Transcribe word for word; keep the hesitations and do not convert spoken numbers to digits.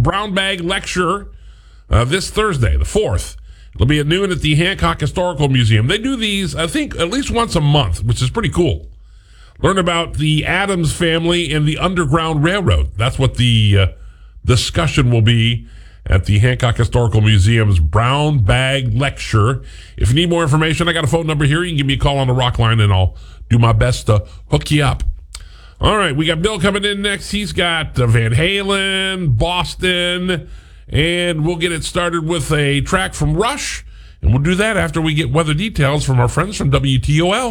brown bag lecture uh, this Thursday, the fourth. It'll be at noon at the Hancock Historical Museum. They do these, I think, at least once a month, which is pretty cool. Learn about the Adams family and the Underground Railroad. That's what the uh, discussion will be at the Hancock Historical Museum's Brown Bag Lecture. If you need more information, I got a phone number here. You can give me a call on the Rock line, and I'll do my best to hook you up. All right, we got Bill coming in next. He's got uh, Van Halen, Boston, and we'll get it started with a track from Rush, and we'll do that after we get weather details from our friends from W T O L.